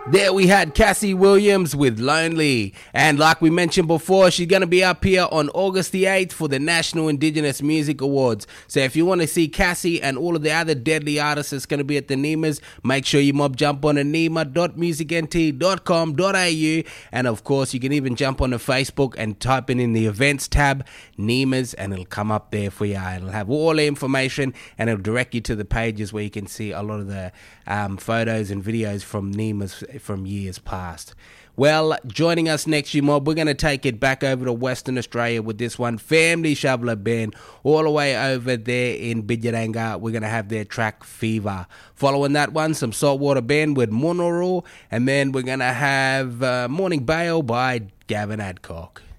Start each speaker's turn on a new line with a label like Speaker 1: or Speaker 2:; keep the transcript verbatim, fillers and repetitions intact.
Speaker 1: There we had Cassie Williams with Lonely. And like we mentioned before, she's going to be up here on August the eighth for the National Indigenous Music Awards. So if you want to see Cassie and all of the other deadly artists that's going to be at the NEMAs, make sure you mob jump on to nema dot music n t dot com dot a u. And of course, you can even jump onto Facebook and type in in the events tab, NEMAs, and it'll come up there for you. It'll have all the information and it'll direct you to the pages where you can see a lot of the um, photos and videos from NEMAs from years past. Well, joining us next year, Mob, we're going to take it back over to Western Australia with this one, Family Shoveler Band, all the way over there in Bidyaranga. We're going to have their track Fever. Following that one, some Saltwater Band with Monoro, and then we're going to have uh, Morning Bale by Gavin Adcock.